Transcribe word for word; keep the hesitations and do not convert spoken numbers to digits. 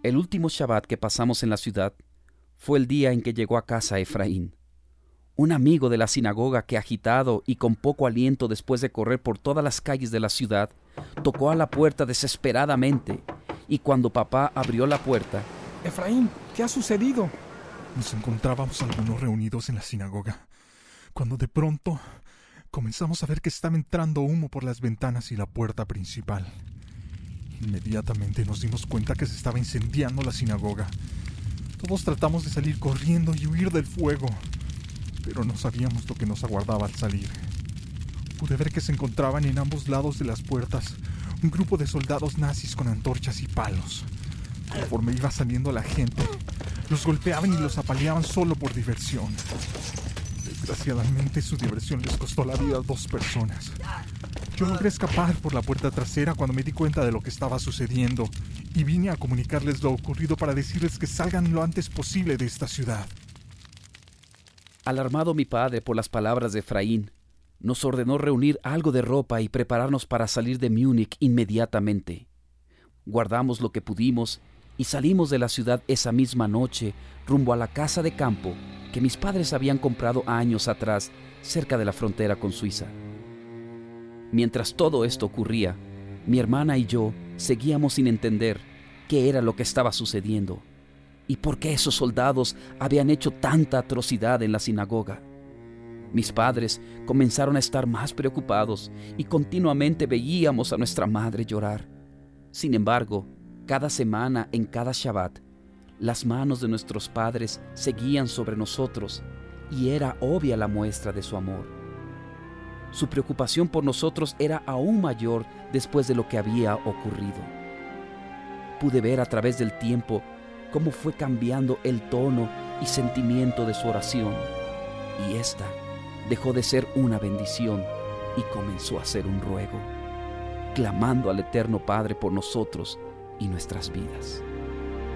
El último Shabbat que pasamos en la ciudad fue el día en que llegó a casa Efraín, un amigo de la sinagoga que, agitado y con poco aliento después de correr por todas las calles de la ciudad, tocó a la puerta desesperadamente, y cuando papá abrió la puerta... Efraín, ¿qué ha sucedido? Nos encontrábamos algunos reunidos en la sinagoga, cuando de pronto comenzamos a ver que estaba entrando humo por las ventanas y la puerta principal. Inmediatamente nos dimos cuenta que se estaba incendiando la sinagoga. Todos tratamos de salir corriendo y huir del fuego, pero no sabíamos lo que nos aguardaba al salir. Pude ver que se encontraban en ambos lados de las puertas un grupo de soldados nazis con antorchas y palos. Conforme iba saliendo la gente, los golpeaban y los apaleaban solo por diversión. Desgraciadamente, su diversión les costó la vida a dos personas. Yo logré escapar por la puerta trasera cuando me di cuenta de lo que estaba sucediendo y vine a comunicarles lo ocurrido para decirles que salgan lo antes posible de esta ciudad. Alarmado mi padre por las palabras de Efraín, nos ordenó reunir algo de ropa y prepararnos para salir de Múnich inmediatamente. Guardamos lo que pudimos y salimos de la ciudad esa misma noche rumbo a la casa de campo que mis padres habían comprado años atrás cerca de la frontera con Suiza. Mientras todo esto ocurría, mi hermana y yo seguíamos sin entender qué era lo que estaba sucediendo y por qué esos soldados habían hecho tanta atrocidad en la sinagoga. Mis padres comenzaron a estar más preocupados y continuamente veíamos a nuestra madre llorar. Sin embargo, cada semana, en cada Shabbat, las manos de nuestros padres seguían sobre nosotros y era obvia la muestra de su amor. Su preocupación por nosotros era aún mayor después de lo que había ocurrido. Pude ver a través del tiempo cómo fue cambiando el tono y sentimiento de su oración, y esta dejó de ser una bendición y comenzó a ser un ruego, clamando al Eterno Padre por nosotros y nuestras vidas.